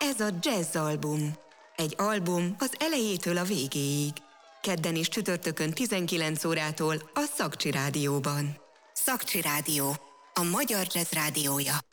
Ez a Jazz Album. Egy album az elejétől a végéig. Kedden és csütörtökön 19 órától a Szakcsi Rádióban. Szakcsi Rádió, a magyar jazz rádiója.